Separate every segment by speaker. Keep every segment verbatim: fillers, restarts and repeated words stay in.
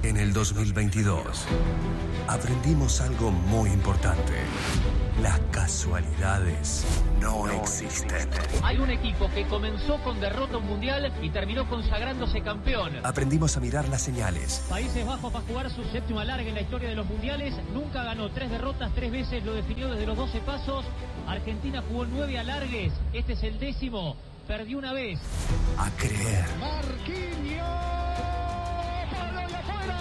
Speaker 1: En el dos mil veintidós aprendimos algo muy importante. Las casualidades no existen.
Speaker 2: Hay un equipo que comenzó con derrota mundial y terminó consagrándose campeón.
Speaker 1: Aprendimos a mirar las señales.
Speaker 2: Países Bajos va a jugar su séptima larga en la historia de los mundiales. Nunca ganó tres derrotas, tres veces lo definió desde los doce pasos. Argentina jugó nueve alargues. Este es el décimo. Perdió una vez.
Speaker 1: A creer.
Speaker 3: Marquinhos. ¡Para y afuera!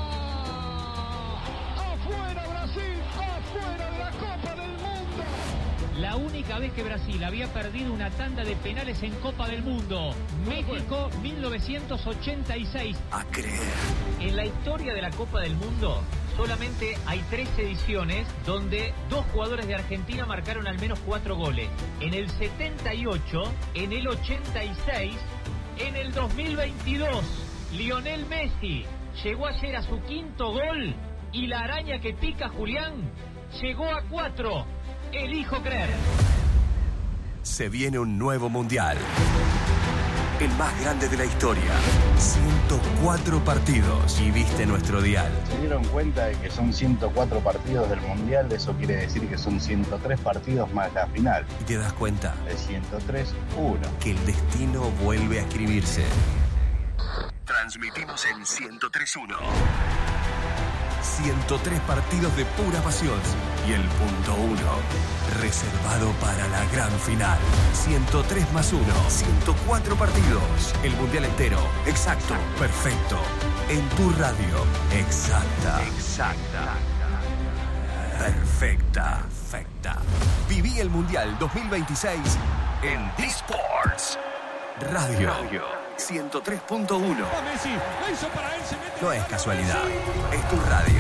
Speaker 3: ¡Afuera Brasil! ¡Afuera de la Copa del Mundo!
Speaker 2: La única vez que Brasil había perdido una tanda de penales en Copa del Mundo. México, mil novecientos ochenta y seis.
Speaker 1: A creer.
Speaker 2: En la historia de la Copa del Mundo solamente hay tres ediciones donde dos jugadores de Argentina marcaron al menos cuatro goles. En el setenta y ocho, en el ochenta y seis, en el dos mil veintidós. Lionel Messi llegó ayer a su quinto gol y la araña que pica Julián llegó a cuatro. Elijo creer.
Speaker 1: Se viene un nuevo mundial. El más grande de la historia. ciento cuatro partidos. Y viste nuestro dial.
Speaker 4: ¿Se dieron cuenta de que son ciento cuatro partidos del Mundial? Eso quiere decir que son ciento tres partidos más la final.
Speaker 1: Y te das cuenta.
Speaker 4: De ciento tres, uno.
Speaker 1: Que el destino vuelve a escribirse. Transmitimos en ciento tres uno. ciento tres partidos de pura pasión. Y el punto uno, reservado para la gran final. ciento tres más uno, ciento cuatro partidos. El mundial entero, exacto, perfecto. En tu radio, exacta. Exacta. Perfecta. Perfecta. Viví el mundial dos mil veintiséis en D-Sports Radio. Radio. ciento tres punto uno. No es casualidad, es tu radio.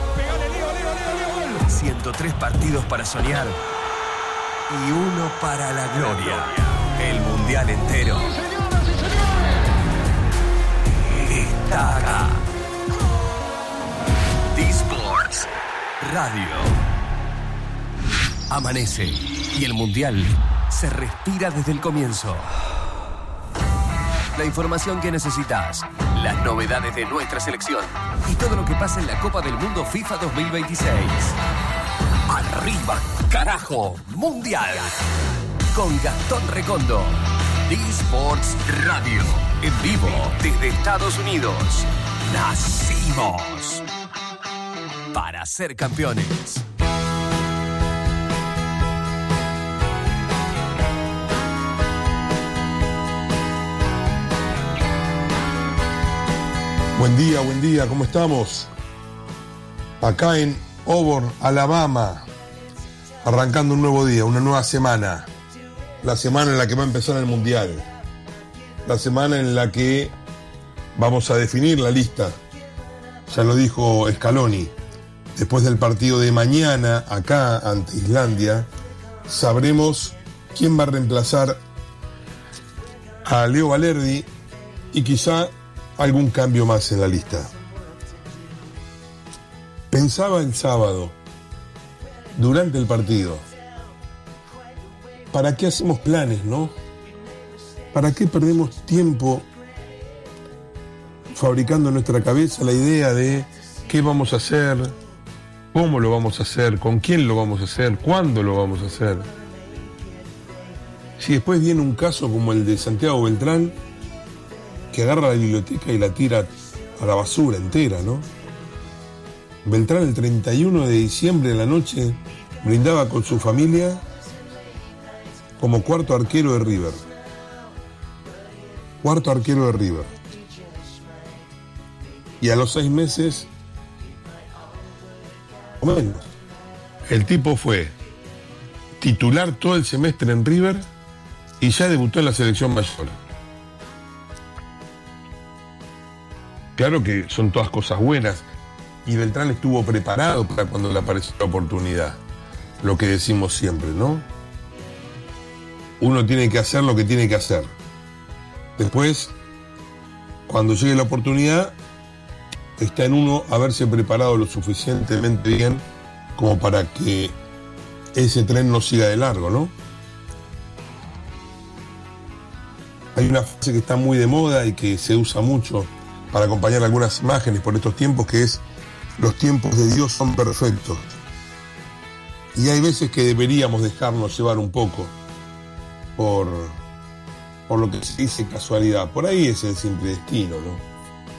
Speaker 1: ciento tres partidos para soñar y uno para la gloria. El mundial entero está acá. D-Sports Radio. Amanece y el mundial se respira desde el comienzo. La información que necesitas, las novedades de nuestra selección y todo lo que pasa en la Copa del Mundo FIFA dos mil veintiséis. ¡Arriba, carajo! ¡Mundial! Con Gastón Recondo. D-Sports Radio. En vivo desde Estados Unidos. Nacimos para ser campeones.
Speaker 5: Buen día, buen día, ¿cómo estamos? Acá en Auburn, Alabama, arrancando un nuevo día, una nueva semana. La semana en la que va a empezar el Mundial. La semana en la que vamos a definir la lista. Ya lo dijo Scaloni. Después del partido de mañana, acá ante Islandia, sabremos quién va a reemplazar a Leo Valerdi y quizá algún cambio más en la lista. Pensaba el sábado, durante el partido, ¿para qué hacemos planes, no? ¿Para qué perdemos tiempo fabricando en nuestra cabeza la idea de qué vamos a hacer, cómo lo vamos a hacer, con quién lo vamos a hacer, cuándo lo vamos a hacer? Si después viene un caso como el de Santiago Beltrán, que agarra la biblioteca y la tira a la basura entera, ¿no? Beltrán el treinta y uno de diciembre de la noche brindaba con su familia como cuarto arquero de River. Cuarto arquero de River. Y a los seis meses, o menos, el tipo fue titular todo el semestre en River y ya debutó en la selección mayor. Claro que son todas cosas buenas y Beltrán estuvo preparado para cuando le apareció la oportunidad. Lo que decimos siempre, ¿no? Uno tiene que hacer lo que tiene que hacer. Después, cuando llegue la oportunidad, está en uno haberse preparado lo suficientemente bien como para que ese tren no siga de largo, ¿no? Hay una frase que está muy de moda y que se usa mucho para acompañar algunas imágenes por estos tiempos, que es: los tiempos de Dios son perfectos. Y hay veces que deberíamos dejarnos llevar un poco por, por lo que se dice casualidad. Por ahí es el simple destino, ¿no?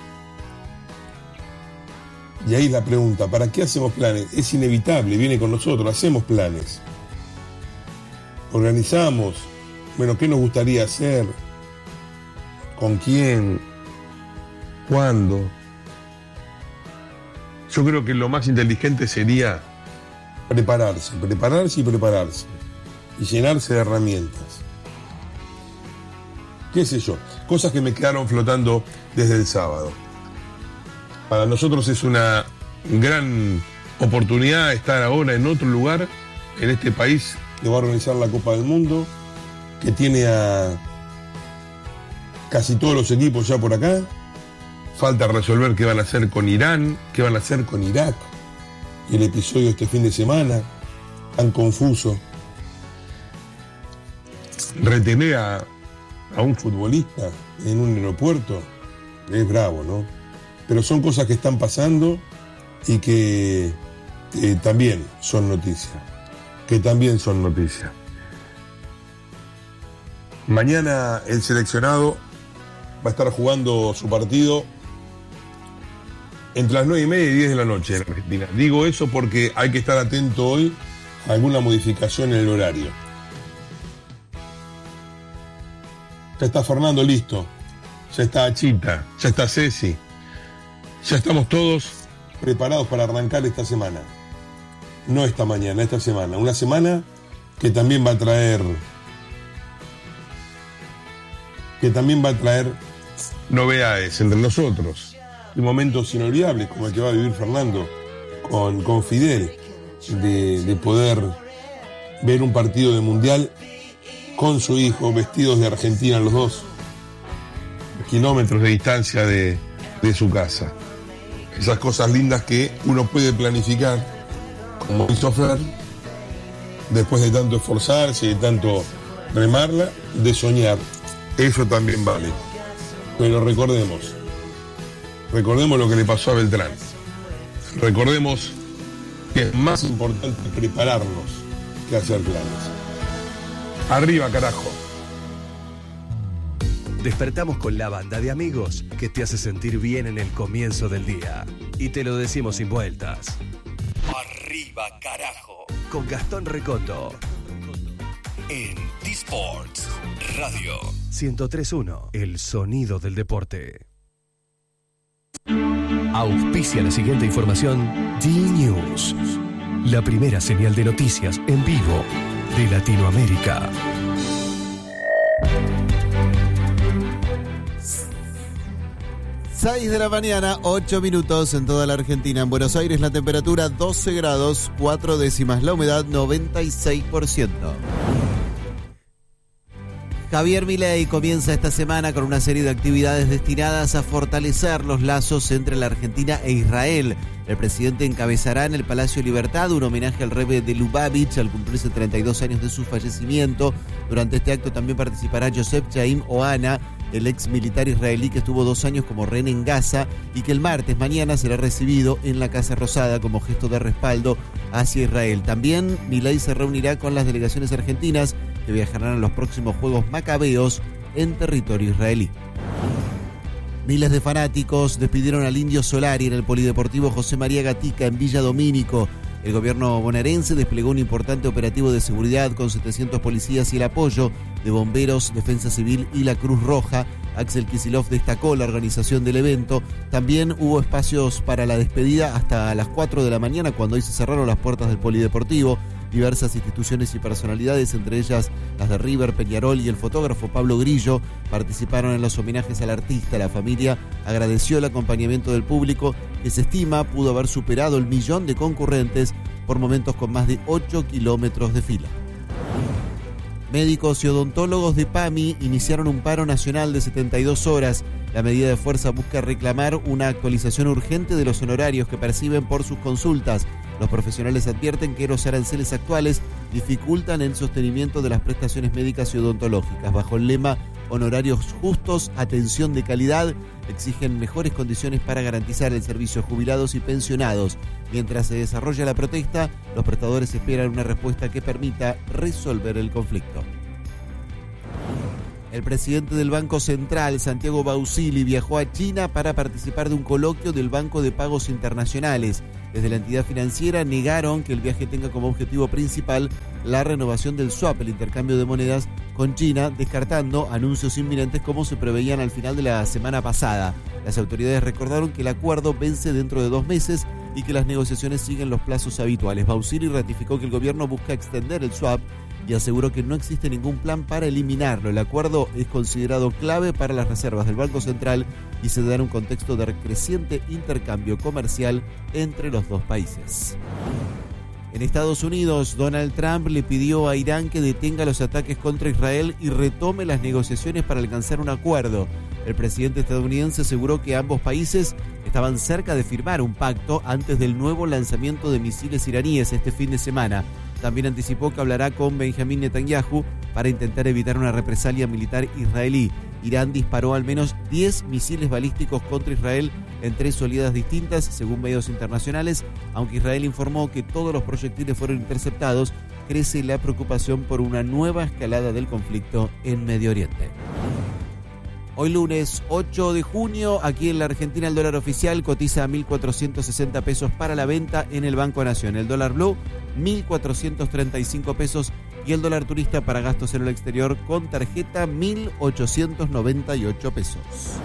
Speaker 5: Y ahí la pregunta: ¿para qué hacemos planes? Es inevitable, viene con nosotros, hacemos planes. Organizamos, bueno, ¿qué nos gustaría hacer? ¿Con quién? ¿Cuándo? Yo creo que lo más inteligente sería prepararse, prepararse y prepararse. Y llenarse de herramientas. ¿Qué sé yo? Cosas que me quedaron flotando desde el sábado. Para nosotros es una gran oportunidad estar ahora en otro lugar, en este país que va a organizar la Copa del Mundo, que tiene a casi todos los equipos ya por acá. Falta resolver qué van a hacer con Irán, qué van a hacer con Irak. Y el episodio de este fin de semana, tan confuso. Retener a, a un futbolista en un aeropuerto es bravo, ¿no? Pero son cosas que están pasando y que eh, también son noticias. Que también son noticias. Mañana el seleccionado va a estar jugando su partido entre las nueve y media y diez de la noche en Argentina. Digo eso porque hay que estar atento hoy a alguna modificación en el horario. Ya está Fernando listo. Ya está Achita. Ya está Ceci. Ya estamos todos preparados para arrancar esta semana. No esta mañana, esta semana. Una semana que también va a traer... que también va a traer novedades entre nosotros. Y momentos inolvidables como el que va a vivir Fernando con, con Fidel. De, de poder ver un partido de mundial con su hijo, vestidos de Argentina los dos. Kilómetros de distancia de, de su casa. Esas cosas lindas que uno puede planificar, como hizo Fer, después de tanto esforzarse y de tanto remarla, de soñar. Eso también vale. Pero recordemos, recordemos lo que le pasó a Beltrán. Recordemos que es más importante prepararnos que hacer planes. Arriba, carajo.
Speaker 1: Despertamos con la banda de amigos que te hace sentir bien en el comienzo del día. Y te lo decimos sin vueltas. Arriba, carajo. Con Gastón Recoto. En T-Sports Radio. ciento tres punto uno. El sonido del deporte. Auspicia la siguiente información. D-News. La primera señal de noticias en vivo de Latinoamérica.
Speaker 6: seis de la mañana, ocho minutos en toda la Argentina. En Buenos Aires la temperatura doce grados, cuatro décimas. La humedad noventa y seis por ciento. Javier Milei comienza esta semana con una serie de actividades destinadas a fortalecer los lazos entre la Argentina e Israel. El presidente encabezará en el Palacio Libertad un homenaje al Rebbe de Lubavitch al cumplirse treinta y dos años de su fallecimiento. Durante este acto también participará Joseph Chaim Ohana, el ex militar israelí que estuvo dos años como rehén en Gaza y que el martes mañana será recibido en la Casa Rosada como gesto de respaldo hacia Israel. También Milei se reunirá con las delegaciones argentinas que viajarán a los próximos Juegos Macabeos en territorio israelí. Miles de fanáticos despidieron al Indio Solari en el Polideportivo José María Gatica en Villa Domínico. El gobierno bonaerense desplegó un importante operativo de seguridad con setecientos policías y el apoyo de bomberos, Defensa Civil y la Cruz Roja. Axel Kicillof destacó la organización del evento. También hubo espacios para la despedida hasta las cuatro de la mañana, cuando hoy se cerraron las puertas del Polideportivo. Diversas instituciones y personalidades, entre ellas las de River, Peñarol y el fotógrafo Pablo Grillo, participaron en los homenajes al artista. La familia agradeció el acompañamiento del público, que se estima pudo haber superado el millón de concurrentes por momentos con más de ocho kilómetros de fila. Médicos y odontólogos de PAMI iniciaron un paro nacional de setenta y dos horas. La medida de fuerza busca reclamar una actualización urgente de los honorarios que perciben por sus consultas. Los profesionales advierten que los aranceles actuales dificultan el sostenimiento de las prestaciones médicas y odontológicas. Bajo el lema honorarios justos, atención de calidad. Exigen mejores condiciones para garantizar el servicio a jubilados y pensionados. Mientras se desarrolla la protesta, los prestadores esperan una respuesta que permita resolver el conflicto. El presidente del Banco Central, Santiago Bausili, viajó a China para participar de un coloquio del Banco de Pagos Internacionales. Desde la entidad financiera negaron que el viaje tenga como objetivo principal la renovación del swap, el intercambio de monedas con China, descartando anuncios inminentes como se preveían al final de la semana pasada. Las autoridades recordaron que el acuerdo vence dentro de dos meses y que las negociaciones siguen los plazos habituales. Bausili ratificó que el gobierno busca extender el swap y aseguró que no existe ningún plan para eliminarlo. El acuerdo es considerado clave para las reservas del Banco Central y se da en un contexto de creciente intercambio comercial entre los dos países. En Estados Unidos, Donald Trump le pidió a Irán que detenga los ataques contra Israel y retome las negociaciones para alcanzar un acuerdo. El presidente estadounidense aseguró que ambos países estaban cerca de firmar un pacto antes del nuevo lanzamiento de misiles iraníes este fin de semana. También anticipó que hablará con Benjamín Netanyahu para intentar evitar una represalia militar israelí. Irán disparó al menos diez misiles balísticos contra Israel en tres oleadas distintas, según medios internacionales. Aunque Israel informó que todos los proyectiles fueron interceptados, crece la preocupación por una nueva escalada del conflicto en Medio Oriente. Hoy lunes ocho de junio, aquí en la Argentina el dólar oficial cotiza a mil cuatrocientos sesenta pesos para la venta en el Banco Nación. El dólar blue, mil cuatrocientos treinta y cinco pesos y el dólar turista para gastos en el exterior con tarjeta, mil ochocientos noventa y ocho pesos.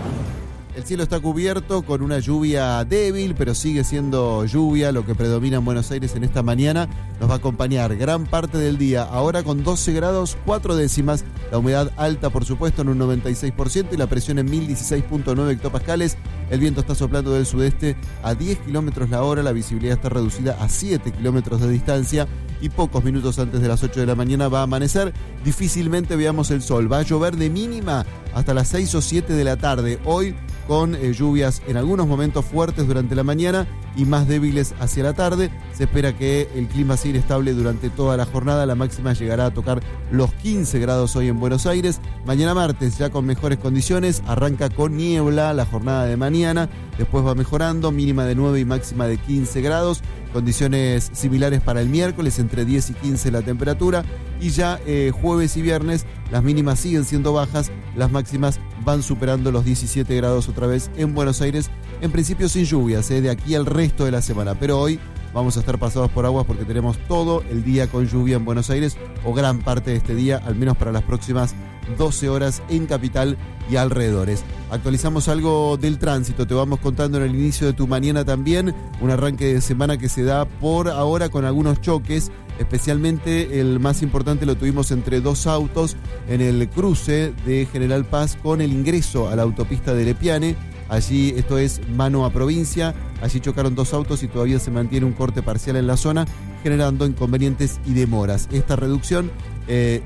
Speaker 6: El cielo está cubierto con una lluvia débil, pero sigue siendo lluvia lo que predomina en Buenos Aires en esta mañana. Nos va a acompañar gran parte del día, ahora con doce grados, cuatro décimas. La humedad alta, por supuesto, en un noventa y seis por ciento y la presión en mil dieciséis punto nueve hectopascales. El viento está soplando del sudeste a diez kilómetros la hora, la visibilidad está reducida a siete kilómetros de distancia y pocos minutos antes de las ocho de la mañana va a amanecer. Difícilmente veamos el sol. Va a llover de mínima hasta las seis o siete de la tarde. Hoy con eh, lluvias en algunos momentos fuertes durante la mañana y más débiles hacia la tarde. Se espera que el clima siga estable durante toda la jornada. La máxima llegará a tocar los quince grados hoy en Buenos Aires. Mañana martes ya con mejores condiciones. Arranca con niebla la jornada de mañana. Después va mejorando, mínima de nueve y máxima de quince grados. Condiciones similares para el miércoles, entre diez y quince la temperatura. Y ya eh, jueves y viernes las mínimas siguen siendo bajas, las máximas van superando los diecisiete grados otra vez en Buenos Aires. En principio sin lluvias, eh, de aquí al resto de la semana. Pero hoy vamos a estar pasados por aguas porque tenemos todo el día con lluvia en Buenos Aires, o gran parte de este día, al menos para las próximas doce horas en Capital y alrededores. Actualizamos algo del tránsito, te vamos contando en el inicio de tu mañana también, un arranque de semana que se da por ahora con algunos choques, especialmente el más importante lo tuvimos entre dos autos en el cruce de General Paz con el ingreso a la autopista de Lepiane. Allí, esto es mano a provincia, allí chocaron dos autos y todavía se mantiene un corte parcial en la zona, generando inconvenientes y demoras. Esta reducción eh,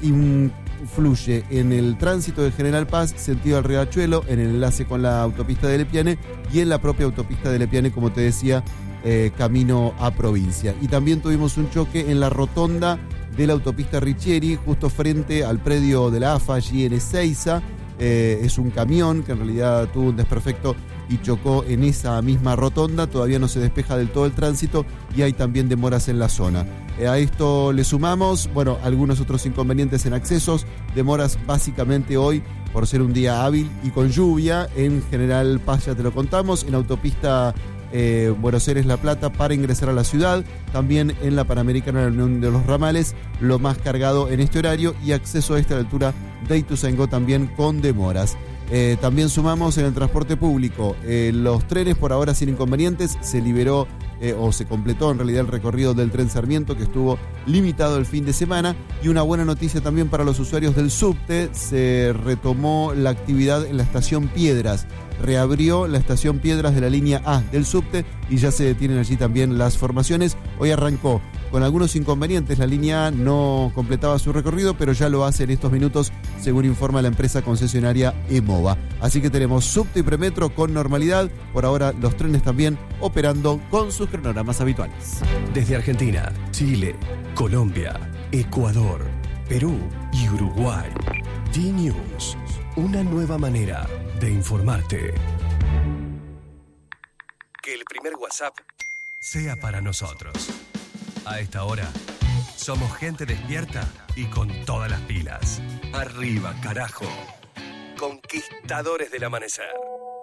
Speaker 6: influye en el tránsito de General Paz, sentido al Riachuelo, en el enlace con la autopista de Lepiane y en la propia autopista de Lepiane, como te decía, eh, camino a provincia. Y también tuvimos un choque en la rotonda de la autopista Richieri, justo frente al predio de la A F A, allí en Ezeiza. Eh, es un camión que en realidad tuvo un desperfecto y chocó en esa misma rotonda. Todavía no se despeja del todo el tránsito y hay también demoras en la zona. Eh, a esto le sumamos, bueno, algunos otros inconvenientes en accesos, demoras básicamente hoy por ser un día hábil y con lluvia. En General Paz ya te lo contamos, en autopista Eh, Buenos Aires-La Plata para ingresar a la ciudad, también en la Panamericana de la Unión de los Ramales, lo más cargado en este horario, y acceso a esta altura de Ituzaingó también con demoras. Eh, también sumamos en el transporte público, eh, los trenes por ahora sin inconvenientes, se liberó eh, o se completó en realidad el recorrido del tren Sarmiento, que estuvo limitado el fin de semana. Y una buena noticia también para los usuarios del subte, se retomó la actividad en la estación Piedras. Reabrió la estación Piedras de la línea A del subte y ya se detienen allí también las formaciones. Hoy arrancó con algunos inconvenientes, la línea A no completaba su recorrido, pero ya lo hace en estos minutos, según informa la empresa concesionaria EMOVA. Así que tenemos subte y premetro con normalidad, por ahora los trenes también operando con sus cronogramas habituales.
Speaker 1: Desde Argentina, Chile, Colombia, Ecuador, Perú y Uruguay, D-News Una nueva manera de informarte. Que el primer WhatsApp sea para nosotros. A esta hora, somos gente despierta y con todas las pilas. Arriba, carajo. Conquistadores del amanecer.